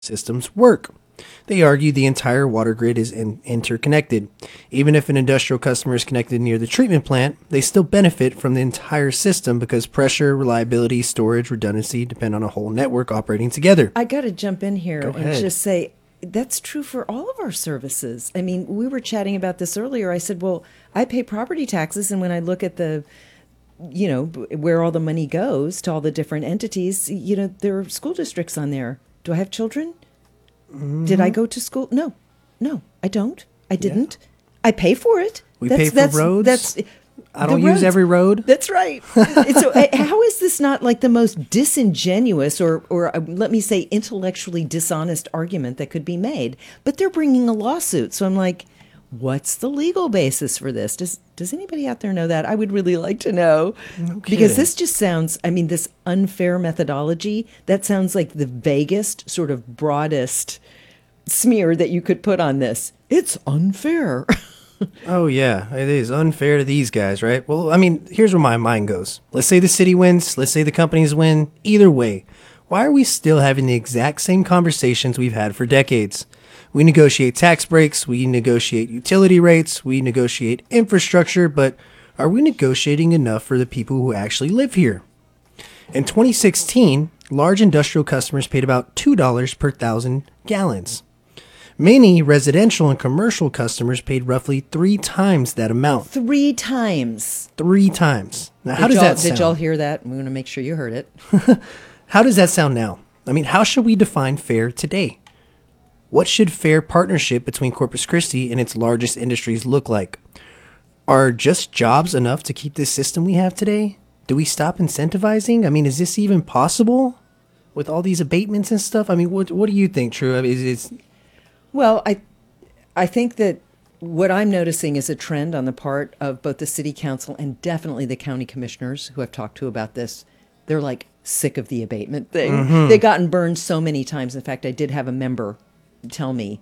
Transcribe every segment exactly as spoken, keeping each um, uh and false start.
systems work. They argue the entire water grid is in- interconnected. Even if an industrial customer is connected near the treatment plant, they still benefit from the entire system because pressure, reliability, storage, redundancy depend on a whole network operating together. I got to jump in here Go and ahead. just say that's true for all of our services. I mean, we were chatting about this earlier. I said, well, I pay property taxes, and when I look at the you know, where all the money goes to all the different entities, you know, there are school districts on there. Do I have children? Mm-hmm. Did I go to school? No, no, I don't. I didn't. Yeah. I pay for it. We that's, pay for that's, roads. That's, I don't use every road. That's right. So how is this not like the most disingenuous or, or uh, let me say intellectually dishonest argument that could be made? But they're bringing a lawsuit. So I'm like, what's the legal basis for this? Does does anybody out there know that? I would really like to know. No because this just sounds, I mean, this unfair methodology, that sounds like the vaguest, sort of broadest smear that you could put on this. It's unfair. Oh, yeah, it is unfair to these guys, right? Well, I mean, here's where my mind goes. Let's say the city wins. Let's say the companies win. Either way, why are we still having the exact same conversations we've had for decades? We negotiate tax breaks, we negotiate utility rates, we negotiate infrastructure, but are we negotiating enough for the people who actually live here? In twenty sixteen, large industrial customers paid about two dollars per thousand gallons. Many residential and commercial customers paid roughly three times that amount. Three times. Three times. Now, how did does that sound? Did y'all hear that? I'm going to make sure you heard it. How does that sound now? I mean, how should we define fair today? What should fair partnership between Corpus Christi and its largest industries look like? Are just jobs enough to keep this system we have today? Do we stop incentivizing? I mean, is this even possible with all these abatements and stuff? I mean, what what do you think, True? I mean, is it's well, I I think that what I'm noticing is a trend on the part of both the city council and definitely the county commissioners who I've talked to about this. They're like sick of the abatement thing. Mm-hmm. They've gotten burned so many times. In fact, I did have a member tell me,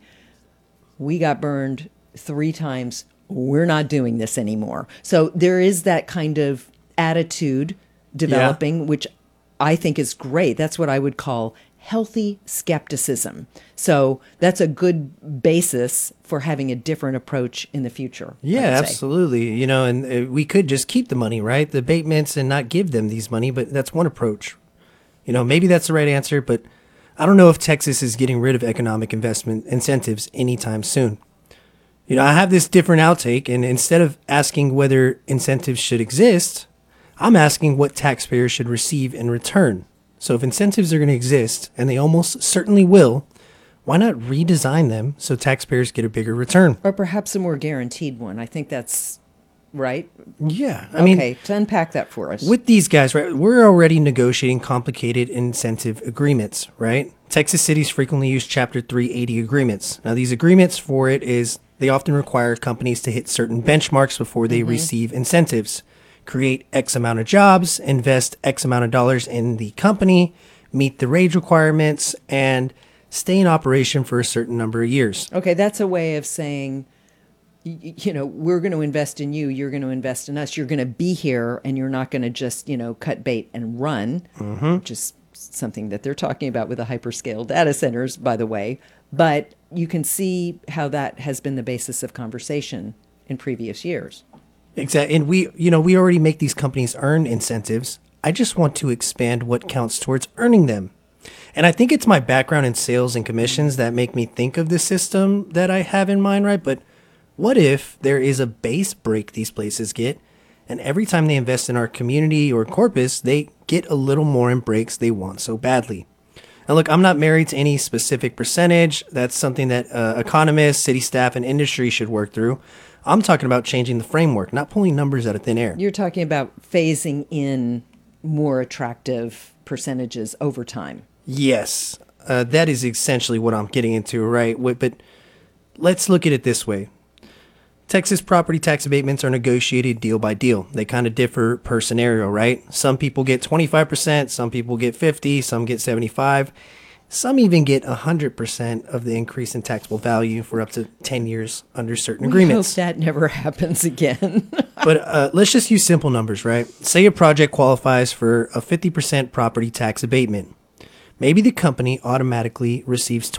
we got burned three times. We're not doing this anymore. So there is that kind of attitude developing, yeah. which I think is great. That's what I would call healthy skepticism. So that's a good basis for having a different approach in the future. Yeah, absolutely. You know, and uh, we could just keep the money, right? The abatements and not give them these money, but that's one approach. You know, maybe that's the right answer, but I don't know if Texas is getting rid of economic investment incentives anytime soon. You know, I have this different outtake, and instead of asking whether incentives should exist, I'm asking what taxpayers should receive in return. So if incentives are going to exist, and they almost certainly will, why not redesign them so taxpayers get a bigger return? Or perhaps a more guaranteed one. I think that's right. Yeah. I okay, mean, okay, to unpack that for us. With these guys, right, we're already negotiating complicated incentive agreements, right? Texas cities frequently use Chapter three eighty agreements. Now, these agreements for it is they often require companies to hit certain benchmarks before they mm-hmm. receive incentives. Create X amount of jobs, invest X amount of dollars in the company, meet the wage requirements, and stay in operation for a certain number of years. Okay, that's a way of saying, you know, we're going to invest in you, you're going to invest in us, you're going to be here, and you're not going to just, you know, cut bait and run, mm-hmm. which is something that they're talking about with the hyperscale data centers, by the way. But you can see how that has been the basis of conversation in previous years. Exactly. And we, you know, we already make these companies earn incentives. I just want to expand what counts towards earning them. And I think it's my background in sales and commissions that make me think of the system that I have in mind, right? But what if there is a base break these places get, and every time they invest in our community or Corpus, they get a little more in breaks they want so badly? Now, look, I'm not married to any specific percentage. That's something that uh, economists, city staff, and industry should work through. I'm talking about changing the framework, not pulling numbers out of thin air. You're talking about phasing in more attractive percentages over time. Yes, uh, that is essentially what I'm getting into, right? But let's look at it this way. Texas property tax abatements are negotiated deal by deal. They kind of differ per scenario, right? Some people get twenty-five percent, some people get fifty, some get seventy-five. Some even get one hundred percent of the increase in taxable value for up to ten years under certain we agreements. We hope that never happens again. But uh, let's just use simple numbers, right? Say a project qualifies for a fifty percent property tax abatement. maybe the company automatically receives